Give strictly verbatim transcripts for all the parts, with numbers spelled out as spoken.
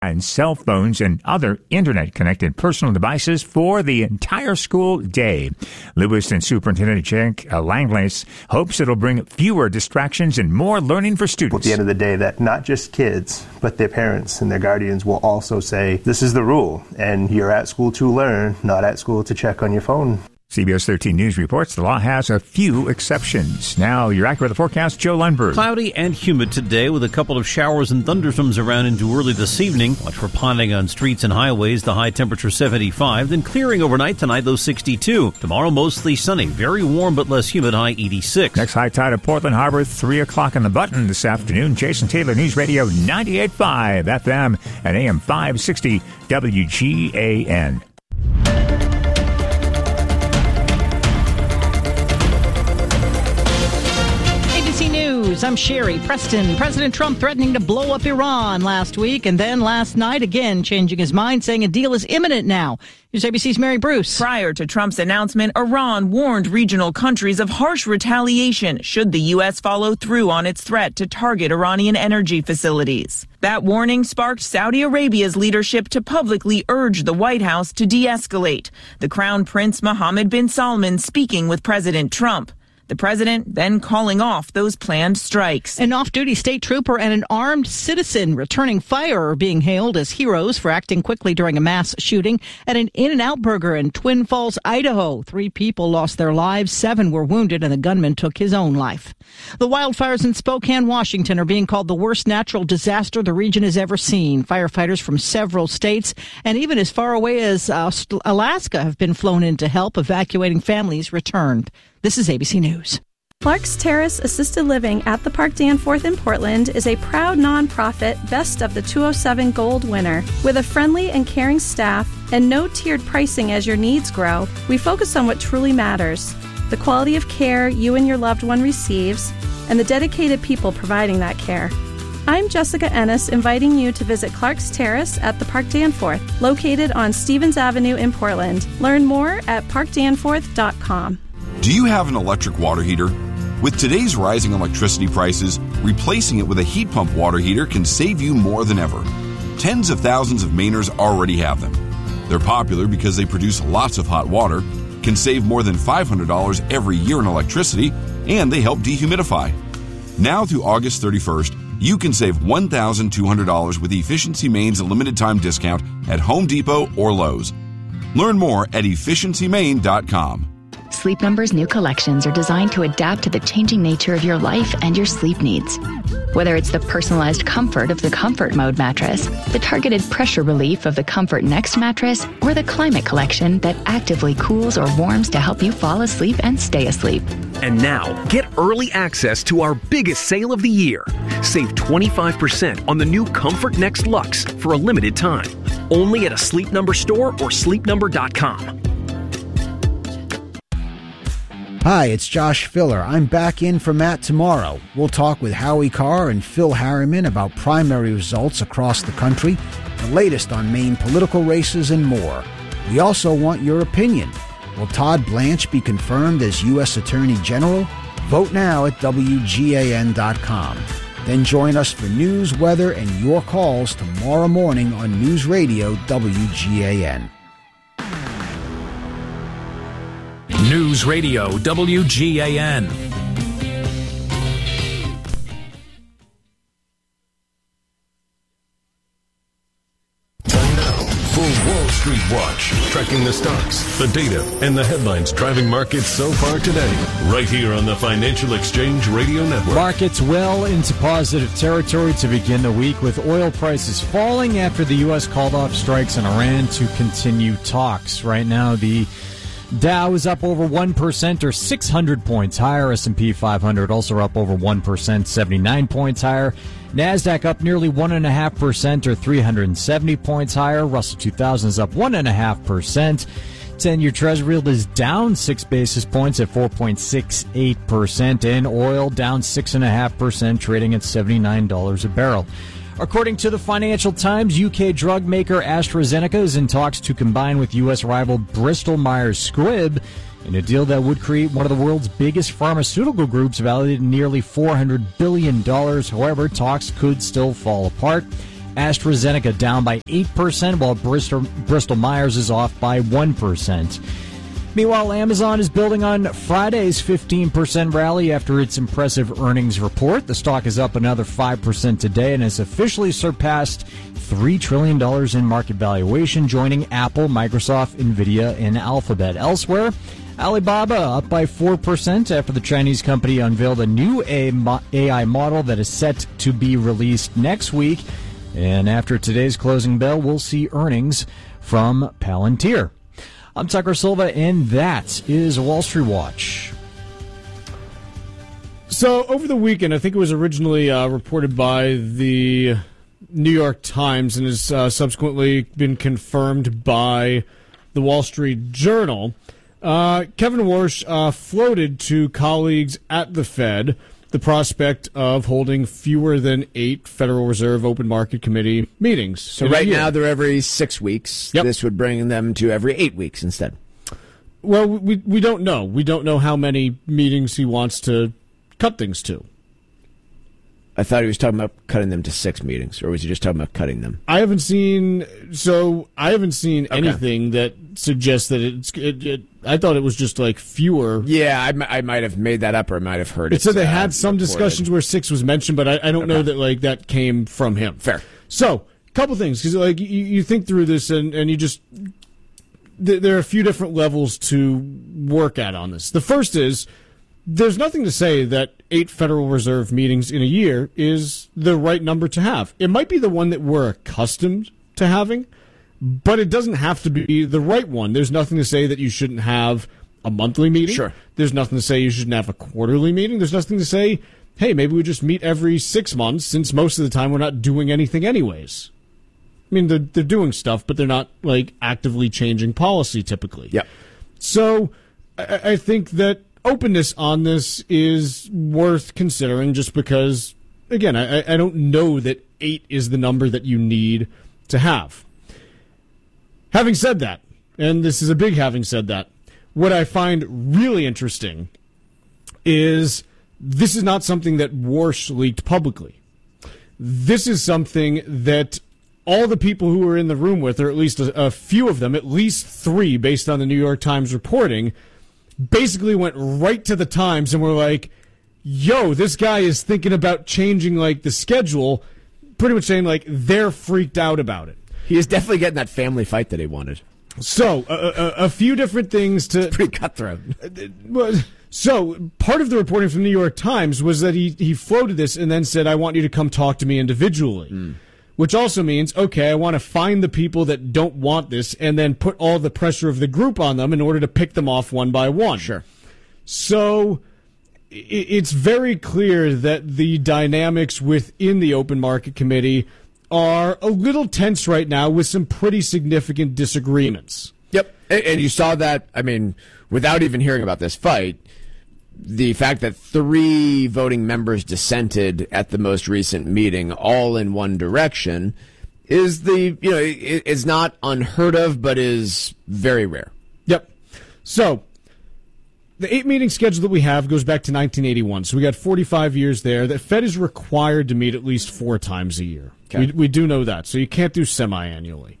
and cell phones and other internet-connected personal devices for the entire school day. Lewiston Superintendent Jack Langlace hopes it'll bring fewer distractions and more learning for students. At the end of the day, that not just kids, but their parents and their guardians will also say, this is the rule, and you're at school to learn, not at school to check on your phone. C B S thirteen News reports the law has a few exceptions. Now, your accurate forecast, Joe Lundberg. Cloudy and humid today with a couple of showers and thunderstorms around into early this evening. Watch for ponding on streets and highways. The high temperature seventy-five. Then clearing overnight tonight, low sixty-two. Tomorrow, mostly sunny. Very warm but less humid, high eighty-six. Next high tide at Portland Harbor, three o'clock in the button this afternoon. Jason Taylor, News Radio ninety-eight point five F M and A M five sixty W G A N. I'm Sherry Preston. President Trump threatening to blow up Iran last week and then last night again changing his mind, saying a deal is imminent now. Here's A B C's Mary Bruce. Prior to Trump's announcement, Iran warned regional countries of harsh retaliation should the U S follow through on its threat to target Iranian energy facilities. That warning sparked Saudi Arabia's leadership to publicly urge the White House to de-escalate. The Crown Prince Mohammed bin Salman speaking with President Trump. The president then calling off those planned strikes. An off-duty state trooper and an armed citizen returning fire are being hailed as heroes for acting quickly during a mass shooting at an In-N-Out Burger in Twin Falls, Idaho. Three people lost their lives, seven were wounded, and the gunman took his own life. The wildfires in Spokane, Washington are being called the worst natural disaster the region has ever seen. Firefighters from several states and even as far away as uh, Alaska have been flown in to help evacuating families returned. This is A B C News. Clark's Terrace Assisted Living at the Park Danforth in Portland is a proud nonprofit Best of the two oh seven Gold winner. With a friendly and caring staff and no tiered pricing as your needs grow, we focus on what truly matters: the quality of care you and your loved one receives and the dedicated people providing that care. I'm Jessica Ennis, inviting you to visit Clark's Terrace at the Park Danforth, located on Stevens Avenue in Portland. Learn more at park danforth dot com. Do you have an electric water heater? With today's rising electricity prices, replacing it with a heat pump water heater can save you more than ever. Tens of thousands of Mainers already have them. They're popular because they produce lots of hot water, can save more than five hundred dollars every year in electricity, and they help dehumidify. Now through August thirty-first, you can save one thousand two hundred dollars with Efficiency Maine's limited time discount at Home Depot or Lowe's. Learn more at efficiency maine dot com. Sleep Number's new collections are designed to adapt to the changing nature of your life and your sleep needs. Whether it's the personalized comfort of the Comfort Mode mattress, the targeted pressure relief of the Comfort Next mattress, or the Climate Collection that actively cools or warms to help you fall asleep and stay asleep. And now, get early access to our biggest sale of the year. Save twenty-five percent on the new Comfort Next Luxe for a limited time. Only at a Sleep Number store or sleep number dot com. Hi, it's Josh Filler. I'm back in for Matt tomorrow. We'll talk with Howie Carr and Phil Harriman about primary results across the country, the latest on Maine political races, and more. We also want your opinion. Will Todd Blanche be confirmed as U S Attorney General? Vote now at W G A N dot com. Then join us for news, weather, and your calls tomorrow morning on News Radio W G A N. News Radio W G A N. For Wall Street Watch, tracking the stocks, the data, and the headlines driving markets so far today, right here on the Financial Exchange Radio Network. Markets well into positive territory to begin the week, with oil prices falling after the U S called off strikes in Iran to continue talks. Right now, the Dow is up over one percent or six hundred points higher. S and P five hundred also up over one percent, seventy-nine points higher. NASDAQ up nearly one point five percent or three hundred seventy points higher. Russell two thousand is up one point five percent. ten-year Treasury yield is down six basis points at four point six eight percent. And oil down six point five percent, trading at seventy-nine dollars a barrel. According to the Financial Times, U K drug maker AstraZeneca is in talks to combine with U S rival Bristol Myers Squibb in a deal that would create one of the world's biggest pharmaceutical groups, valued at nearly four hundred billion dollars. However, talks could still fall apart. AstraZeneca down by eight percent, while Bristol, Bristol Myers is off by one percent. Meanwhile, Amazon is building on Friday's fifteen percent rally after its impressive earnings report. The stock is up another five percent today and has officially surpassed three trillion dollars in market valuation, joining Apple, Microsoft, Nvidia, and Alphabet. Elsewhere, Alibaba up by four percent after the Chinese company unveiled a new A I model that is set to be released next week. And after today's closing bell, we'll see earnings from Palantir. I'm Tucker Silva, and that is Wall Street Watch. So over the weekend, I think it was originally uh, reported by the New York Times and has uh, subsequently been confirmed by the Wall Street Journal. Uh, Kevin Warsh uh, floated to colleagues at the Fed the prospect of holding fewer than eight Federal Reserve Open Market Committee meetings. So right now they're every six weeks. Yep. This would bring them to every eight weeks instead. Well, we we don't know. We don't know how many meetings he wants to cut things to. I thought he was talking about cutting them to six meetings, or was he just talking about cutting them? I haven't seen. So I haven't seen okay. anything that suggests that it's. It, it, I thought it was just like fewer. Yeah, I, I might have made that up, or I might have heard it. It said they uh, had some reported. discussions where six was mentioned, but I, I don't okay. know that like that came from him. Fair. So, a couple things, because like you, you think through this, and, and you just th- there are a few different levels to work at on this. The first is there's nothing to say that eight Federal Reserve meetings in a year is the right number to have. It might be the one that we're accustomed to having, but it doesn't have to be the right one. There's nothing to say that you shouldn't have a monthly meeting. Sure. There's nothing to say you shouldn't have a quarterly meeting. There's nothing to say, hey, maybe we just meet every six months since most of the time we're not doing anything anyways. I mean, they're, they're doing stuff, but they're not like actively changing policy typically. Yep. So I, I think that openness on this is worth considering just because, again, I, I don't know that eight is the number that you need to have. Having said that, and this is a big having said that, what I find really interesting is this is not something that Warsh leaked publicly. This is something that all the people who were in the room with, or at least a, a few of them, at least three based on the New York Times reporting, basically went right to the Times and were like, yo, this guy is thinking about changing like the schedule, pretty much saying like they're freaked out about it. He is definitely getting that family fight that he wanted. So, a, a, a few different things to... It's pretty cutthroat. So, part of the reporting from the New York Times was that he, he floated this and then said, I want you to come talk to me individually. Mm. Which also means, okay, I want to find the people that don't want this and then put all the pressure of the group on them in order to pick them off one by one. Sure. So, it's very clear that the dynamics within the Open Market Committee are a little tense right now with some pretty significant disagreements. Yep. And you saw that, I mean, without even hearing about this fight, the fact that three voting members dissented at the most recent meeting, all in one direction, is the, you know, is not unheard of, but is very rare. Yep. So, the eight meeting schedule that we have goes back to nineteen eighty-one. So we got forty-five years there. The Fed is required to meet at least four times a year. Okay. We, we do know that. So you can't do semi-annually.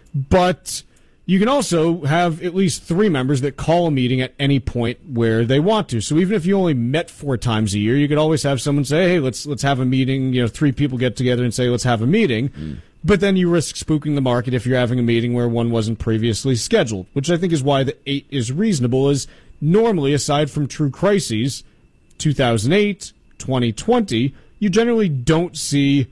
But you can also have at least three members that call a meeting at any point where they want to. So even if you only met four times a year, you could always have someone say, hey, let's let's have a meeting. You know, three people get together and say, let's have a meeting. Mm. But then you risk spooking the market if you're having a meeting where one wasn't previously scheduled, which I think is why the eight is reasonable, is normally, aside from true crises, two thousand eight, twenty twenty, you generally don't see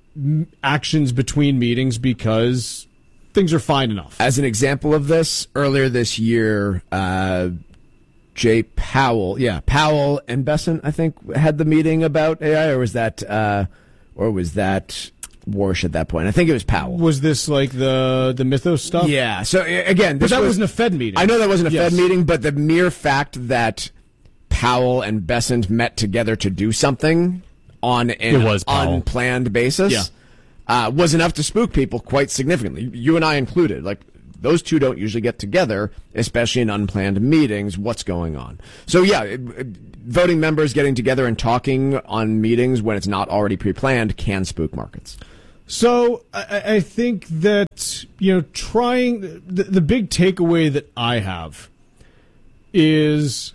actions between meetings because things are fine enough. As an example of this, earlier this year, uh, Jay Powell, yeah, Powell and Bessent, I think, had the meeting about A I, or was that, uh, or was that Warsh at that point? I think it was Powell. Was this like the the Mythos stuff? Yeah. So again, this but that was, wasn't a Fed meeting. I know that wasn't a yes. Fed meeting, but the mere fact that Powell and Bessent met together to do something on an unplanned basis yeah. uh, was enough to spook people quite significantly. You and I included. Like, those two don't usually get together, especially in unplanned meetings. What's going on? So yeah, it, it, voting members getting together and talking on meetings when it's not already pre-planned can spook markets. So I, I think that, you know, trying the, the big takeaway that I have is,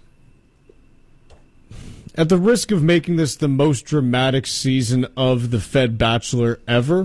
at the risk of making this the most dramatic season of the Fed Bachelor ever,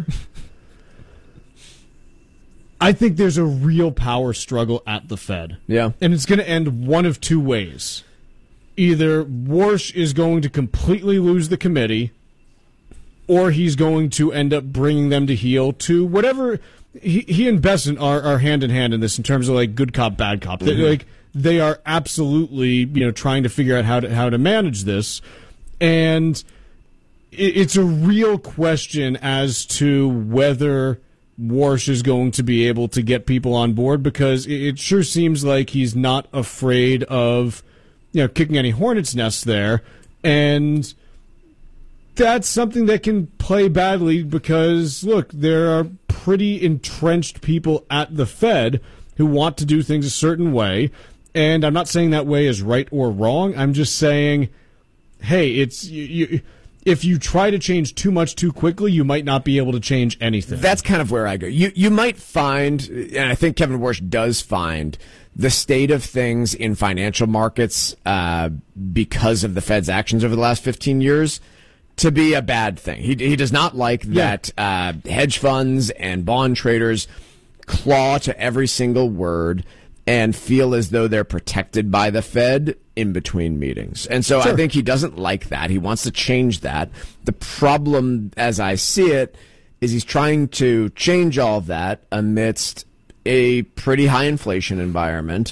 I think there's a real power struggle at the Fed. Yeah. And it's going to end one of two ways. Either Warsh is going to completely lose the committee, or he's going to end up bringing them to heel to whatever. He, he and Bessent are, are hand in hand in this in terms of like good cop, bad cop. Mm-hmm. They, like they are absolutely, you know, trying to figure out how to how to manage this, and it, it's a real question as to whether Warsh is going to be able to get people on board, because it, it sure seems like he's not afraid of, you know, kicking any hornet's nests there, and that's something that can play badly because, look, there are pretty entrenched people at the Fed who want to do things a certain way, and I'm not saying that way is right or wrong. I'm just saying, hey, it's you, you, if you try to change too much too quickly, you might not be able to change anything. That's kind of where I go. You you might find, and I think Kevin Warsh does find, the state of things in financial markets uh, because of the Fed's actions over the last fifteen years to be a bad thing. He he does not like that uh, hedge funds and bond traders claw to every single word and feel as though they're protected by the Fed in between meetings. And so sure. I think he doesn't like that. He wants to change that. The problem, as I see it, is he's trying to change all of that amidst a pretty high inflation environment,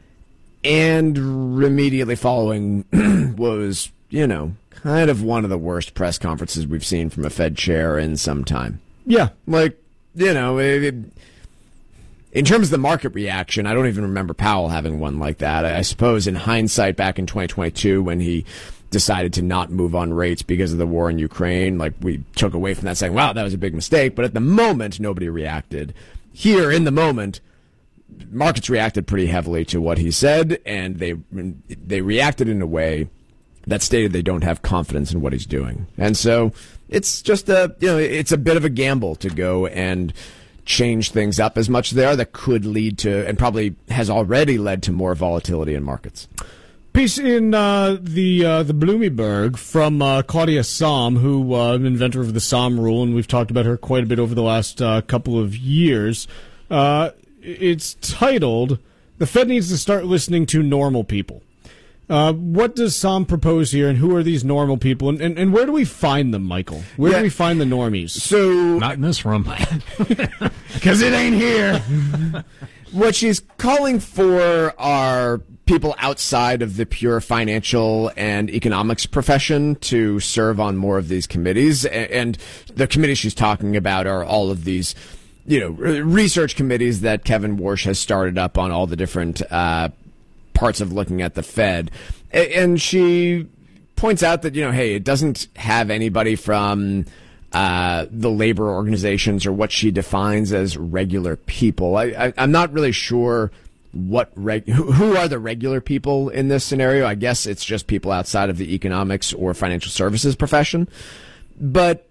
and immediately following was, you know, kind of one of the worst press conferences we've seen from a Fed chair in some time. Yeah. Like, you know, it, it, in terms of the market reaction, I don't even remember Powell having one like that. I, I suppose in hindsight, back in twenty twenty-two, when he decided to not move on rates because of the war in Ukraine, like, we took away from that saying, wow, that was a big mistake. But at the moment, nobody reacted. Here, in the moment, markets reacted pretty heavily to what he said, and they they reacted in a way that stated they don't have confidence in what he's doing. And so it's just a, you know, it's a bit of a gamble to go and change things up as much as they are. That could lead to, and probably has already led to, more volatility in markets. Piece in uh, the uh, the Bloomberg from uh, Claudia Sahm, who uh, inventor of the Sahm rule, and we've talked about her quite a bit over the last uh, couple of years. Uh, it's titled, "The Fed Needs to Start Listening to Normal People." Uh, what does Sahm propose here, and who are these normal people, and, and, and where do we find them, Michael? Where yeah. do we find the normies? So not in this room, because it ain't here. What she's calling for are people outside of the pure financial and economics profession to serve on more of these committees. And the committees she's talking about are all of these, you know, research committees that Kevin Warsh has started up on all the different uh, parts of looking at the Fed. And she points out that, you know, hey, it doesn't have anybody from uh, the labor organizations or what she defines as regular people. I, I, I'm not really sure what reg- who are the regular people in this scenario. I guess it's just people outside of the economics or financial services profession. But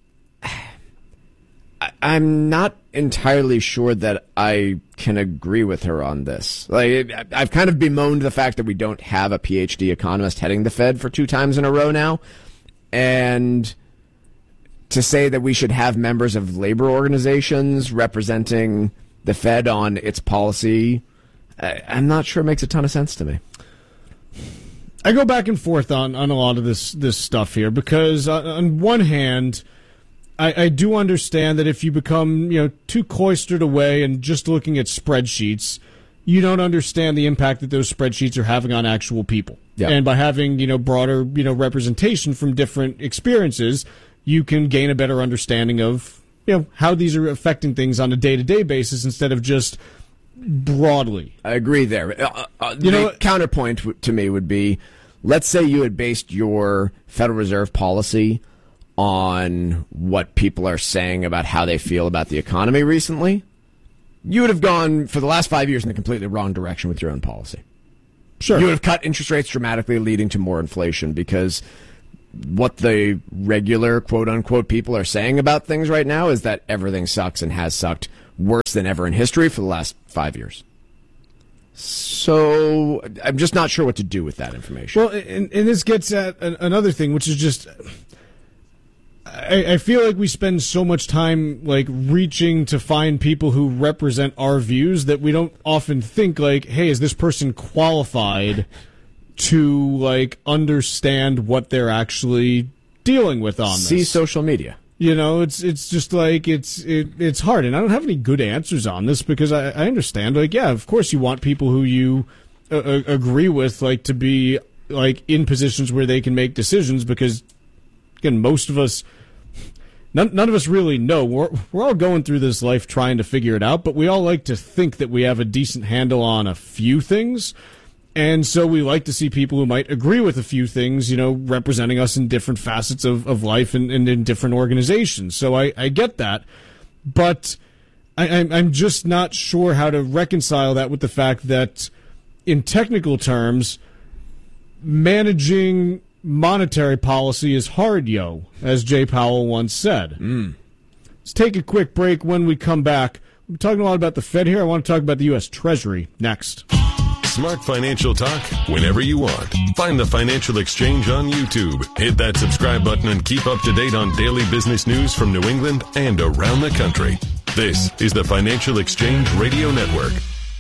I- I'm not entirely sure that I can agree with her on this. Like, I've kind of bemoaned the fact that we don't have a P H D economist heading the Fed for two times in a row now. And to say that we should have members of labor organizations representing the Fed on its policy, I'm not sure it makes a ton of sense to me. I go back and forth on, on a lot of this this stuff here because uh, on one hand, I, I do understand that if you become, you know, too cloistered away and just looking at spreadsheets, you don't understand the impact that those spreadsheets are having on actual people. Yep. And by having, you know, broader, you know, representation from different experiences, you can gain a better understanding of, you know, how these are affecting things on a day-to-day basis instead of just broadly. I agree there. Uh, uh, you the know, counterpoint w- to me would be, let's say you had based your Federal Reserve policy on what people are saying about how they feel about the economy recently. You would have gone for the last five years in the completely wrong direction with your own policy. Sure. You would have cut interest rates dramatically, leading to more inflation because what the regular quote-unquote people are saying about things right now is that everything sucks and has sucked worse than ever in history for the last five years. So I'm just not sure what to do with that information. Well, and, and this gets at an, another thing, which is just I, I feel like we spend so much time like reaching to find people who represent our views that we don't often think like, hey, is this person qualified to like understand what they're actually dealing with on this? See social media. You know, it's it's just like it's it, it's hard, and I don't have any good answers on this because I, I understand. Like, yeah, of course, you want people who you uh, agree with, like, to be like in positions where they can make decisions. Because again, most of us, none none of us really know. We're we're all going through this life trying to figure it out, but we all like to think that we have a decent handle on a few things. And so we like to see people who might agree with a few things, you know, representing us in different facets of, of life and, and in different organizations. So I, I get that. But I, I'm, I'm just not sure how to reconcile that with the fact that, in technical terms, managing monetary policy is hard, yo, as Jay Powell once said. Mm. Let's take a quick break. When we come back, we're talking a lot about the Fed here. I want to talk about the U S Treasury next. Smart financial talk whenever you want. Find the Financial Exchange on YouTube. Hit that subscribe button and keep up to date on daily business news from New England and around the country. This is the Financial Exchange Radio Network.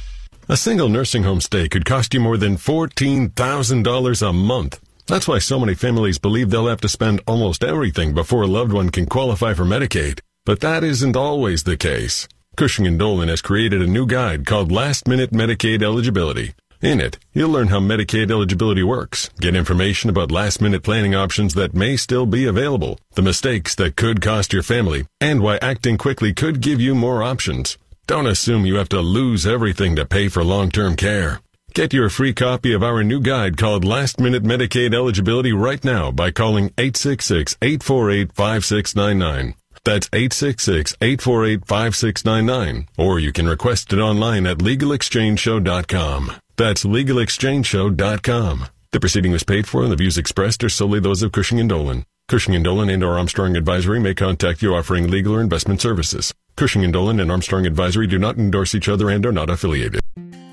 A single nursing home stay could cost you more than fourteen thousand dollars a month. That's why so many families believe they'll have to spend almost everything before a loved one can qualify for Medicaid. But that isn't always the case. Cushing and Dolan has created a new guide called Last Minute Medicaid Eligibility. In it, you'll learn how Medicaid eligibility works, get information about last-minute planning options that may still be available, the mistakes that could cost your family, and why acting quickly could give you more options. Don't assume you have to lose everything to pay for long-term care. Get your free copy of our new guide called Last Minute Medicaid Eligibility right now by calling eight six six, eight four eight, five six nine nine. That's eight six six, eight four eight, five six nine nine. Or you can request it online at legal exchange show dot com. That's legal exchange show dot com. The proceeding was paid for and the views expressed are solely those of Cushing and Dolan. Cushing and Dolan and or Armstrong Advisory may contact you offering legal or investment services. Cushing and Dolan and Armstrong Advisory do not endorse each other and are not affiliated.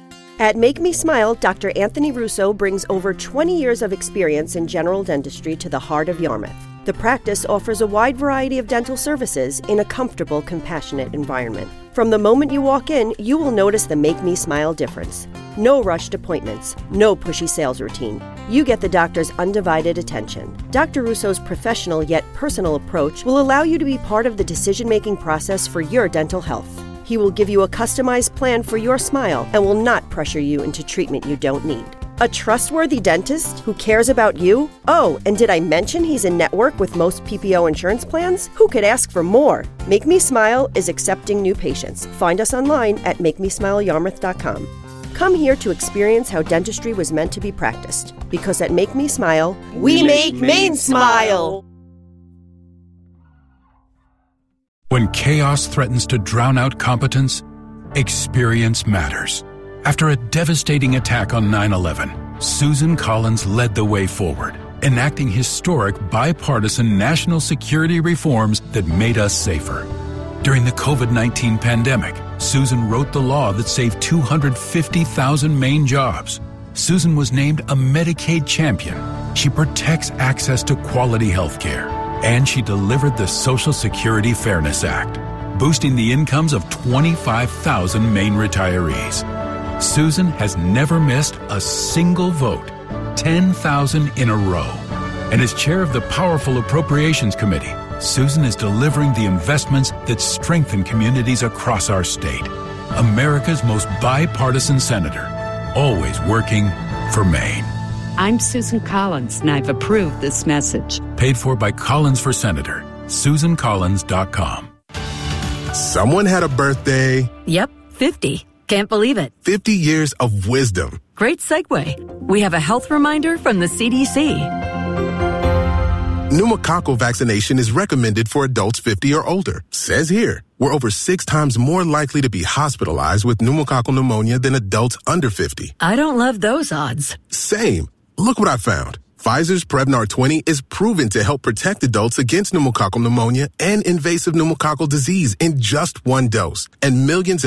At Make Me Smile, Doctor Anthony Russo brings over twenty years of experience in general dentistry to the heart of Yarmouth. The practice offers a wide variety of dental services in a comfortable, compassionate environment. From the moment you walk in, you will notice the Make Me Smile difference. No rushed appointments, no pushy sales routine. You get the doctor's undivided attention. Doctor Russo's professional yet personal approach will allow you to be part of the decision-making process for your dental health. He will give you a customized plan for your smile and will not pressure you into treatment you don't need. A trustworthy dentist who cares about you? Oh, and did I mention he's in network with most P P O insurance plans? Who could ask for more? Make Me Smile is accepting new patients. Find us online at make me smile yarmouth dot com. Come here to experience how dentistry was meant to be practiced. Because at Make Me Smile, we, we make Maine smile! When chaos threatens to drown out competence, experience matters. After a devastating attack on nine eleven, Susan Collins led the way forward, enacting historic bipartisan national security reforms that made us safer. During the COVID nineteen pandemic, Susan wrote the law that saved two hundred fifty thousand Maine jobs. Susan was named a Medicaid champion. She protects access to quality health care. And she delivered the Social Security Fairness Act, boosting the incomes of twenty-five thousand Maine retirees. Susan has never missed a single vote, ten thousand in a row. And as chair of the powerful Appropriations Committee, Susan is delivering the investments that strengthen communities across our state. America's most bipartisan senator, always working for Maine. I'm Susan Collins, and I've approved this message. Paid for by Collins for Senator. Susan Collins dot com. Someone had a birthday. Yep, fifty. Can't believe it. fifty years of wisdom. Great segue. We have a health reminder from the C D C. Pneumococcal vaccination is recommended for adults fifty or older. Says here, we're over six times more likely to be hospitalized with pneumococcal pneumonia than adults under fifty. I don't love those odds. Same. Look what I found. Pfizer's Prevnar twenty is proven to help protect adults against pneumococcal pneumonia and invasive pneumococcal disease in just one dose. And millions of